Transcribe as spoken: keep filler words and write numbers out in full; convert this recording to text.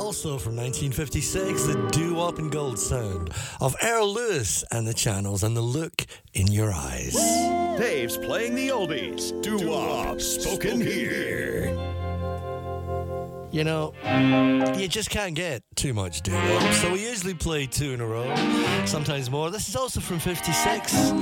also from nineteen fifty-six, the doo-wop and gold sound of Earl Lewis and the Channels and the look in your eyes. Dave's playing the oldies. Doo-wop, spoken here. You know, you just can't get too much doo-wop, so we usually play two in a row, sometimes more. This is also from fifty-six.